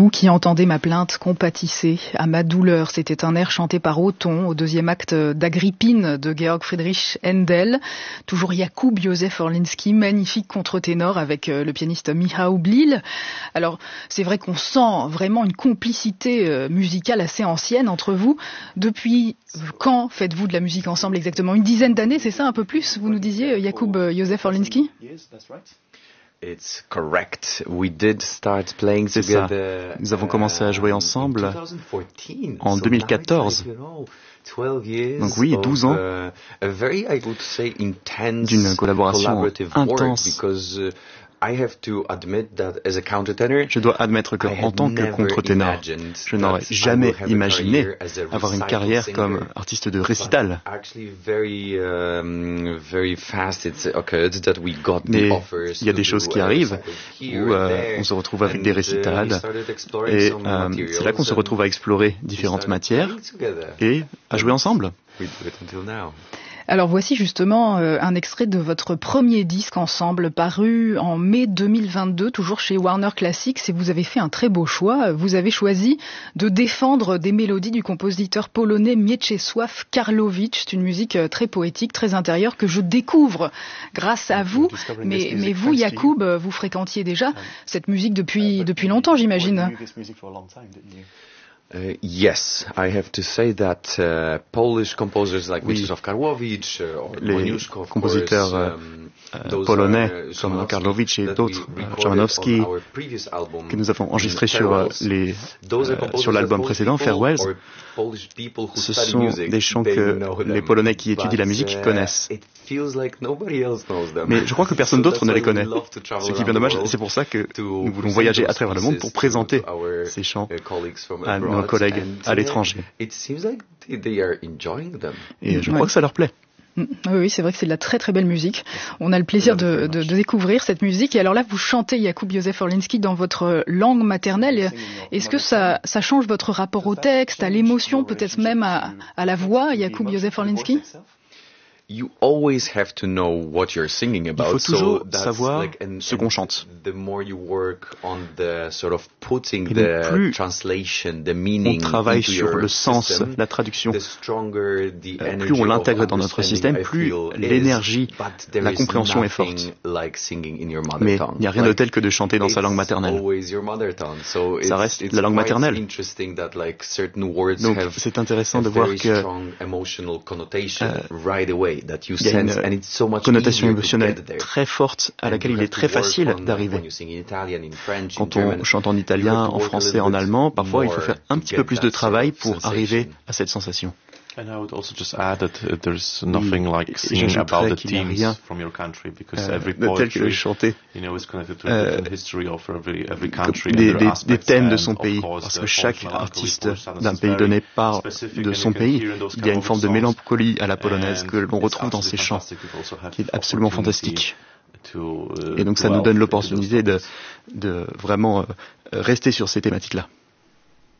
Vous qui entendez ma plainte, compatissez à ma douleur. C'était un air chanté par Othon au deuxième acte d'Agrippine de Georg Friedrich Händel. Toujours Jakub Józef Orliński, magnifique contre-ténor avec le pianiste Michał Blil. Alors, c'est vrai qu'on sent vraiment une complicité musicale assez ancienne entre vous. Depuis quand faites-vous de la musique ensemble exactement? Une dizaine d'années, c'est ça, un peu plus, vous nous disiez, Jakub Józef Orliński? It's correct. We did start playing together. Nous avons commencé à jouer ensemble en 2014. Donc oui, 12 ans d'une collaboration intense. Je dois admettre qu'en tant que contre-ténor, je n'aurais jamais imaginé avoir une carrière comme artiste de récital. Mais il y a des choses qui arrivent où on se retrouve avec des récitals et c'est là qu'on se retrouve à explorer différentes matières et à jouer ensemble. Alors voici justement un extrait de votre premier disque ensemble paru en mai 2022, toujours chez Warner Classics, et vous avez fait un très beau choix. Vous avez choisi de défendre des mélodies du compositeur polonais Mieczysław Karlowicz. C'est une musique très poétique, très intérieure que je découvre grâce à vous. Mais vous, Jakub, vous fréquentiez déjà cette musique depuis longtemps, j'imagine. Yes, I have to say that Polish composers like Mieczysław Karlowicz or Moniuszko, of compositeurs polonais comme Karlowicz et d'autres, Szymanowski, que nous avons enregistrés sur l'album précédent, Farewells, ce sont des chants que les Polonais qui étudient la musique connaissent. Mais je crois que personne d'autre ne les connaît. Ce qui est bien dommage, c'est pour ça que nous voulons voyager à travers le monde pour présenter ces chants à nos collègues à l'étranger. Et je crois que ça leur plaît. Oui, c'est vrai que c'est de la très très belle musique. On a le plaisir de découvrir cette musique. Et alors là, vous chantez Jakub Józef Orliński dans votre langue maternelle. Est-ce que ça change votre rapport au texte, à l'émotion, peut-être même à la voix, Jakub Józef Orliński? Il faut toujours savoir ce qu'on chante. Et donc plus on travaille sur le sens, la traduction, plus on l'intègre dans notre système, plus l'énergie, la compréhension est forte. Mais il n'y a rien de tel que de chanter dans sa langue maternelle. Ça reste la langue maternelle. Donc c'est intéressant de voir que il y a une connotation émotionnelle très forte à laquelle il est très facile d'arriver. Quand on chante en italien, en français, en allemand, parfois il faut faire un petit peu plus de travail pour arriver à cette sensation. And I would also just add that there's nothing like singing about the themes from your country because every poetry, is connected to a different history of every country. Des thèmes de son pays, parce que chaque artiste d'un pays donné parle de son pays. Il y a une forme de mélancolie à la polonaise que l'on retrouve dans ces chants, qui est absolument fantastique. Et donc ça nous donne l'opportunité de vraiment rester sur ces thématiques-là.